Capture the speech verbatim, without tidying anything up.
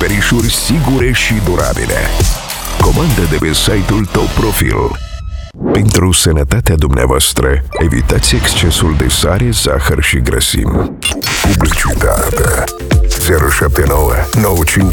acoperișuri sigure și durabile. Comandă de pe site-ul Top Profil. Pentru sănătatea dumneavoastră, evitați excesul de sare, zahăr și grăsimi. Publicitate zero șapte nouă nouă cinci